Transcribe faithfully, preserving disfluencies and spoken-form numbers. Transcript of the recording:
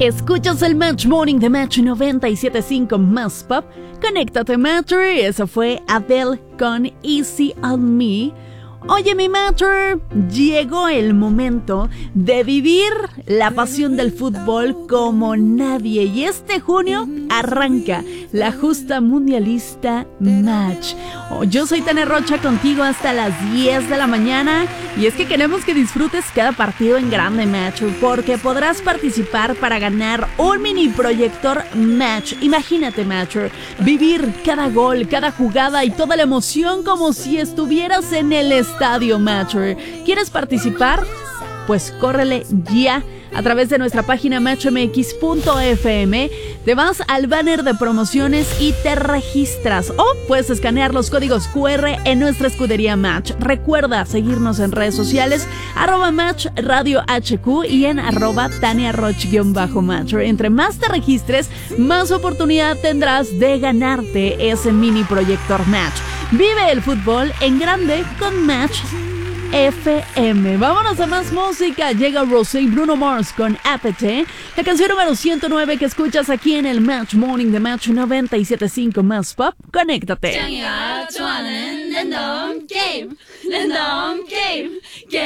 Escuchas el Match Morning de Match noventa y siete punto cinco más pop. Conéctate, Matcher. Eso fue Adele con Easy on Me. Oye, mi Matcher, llegó el momento de vivir la pasión del fútbol como nadie. Y este junio arranca la justa mundialista Match. Oh, yo soy Tania Rocha contigo hasta las diez de la mañana. Y es que queremos que disfrutes cada partido en grande, Matcher, porque podrás participar para ganar un mini proyector Match. Imagínate, Matcher, vivir cada gol, cada jugada y toda la emoción como si estuvieras en el estadio, Matcher. ¿Quieres participar? Pues córrele ya a través de nuestra página match m x punto f m. Te vas al banner de promociones y te registras. O puedes escanear los códigos cu erre en nuestra escudería Match. Recuerda seguirnos en redes sociales, arroba Match Radio H Q y en arroba Tania Roch-Match. Entre más te registres, más oportunidad tendrás de ganarte ese mini proyector Match. Vive el fútbol en grande con Match F M. Vámonos a más música. Llega Rosé y Bruno Mars con Apete, la canción número ciento nueve que escuchas aquí en el Match Morning de Match noventa y siete punto cinco más pop. Conéctate.